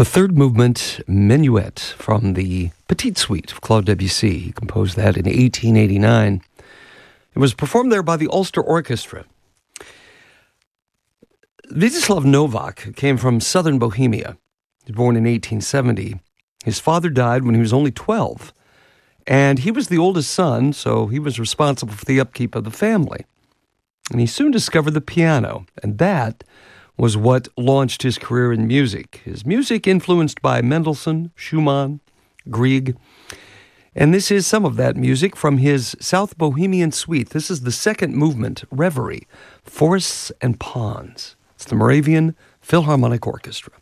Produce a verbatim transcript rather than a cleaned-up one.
The third movement, Minuet, from the Petite Suite of Claude Debussy. He composed that in eighteen eighty-nine. It was performed there by the Ulster Orchestra. Vyacheslav Novak came from southern Bohemia. He was born in eighteen seventy. His father died when he was only twelve, and he was the oldest son, so he was responsible for the upkeep of the family. And he soon discovered the piano, and that was what launched his career in music. His music influenced by Mendelssohn, Schumann, Grieg. And this is some of that music from his South Bohemian Suite. This is the second movement, Reverie, Forests and Ponds. It's the Moravian Philharmonic Orchestra.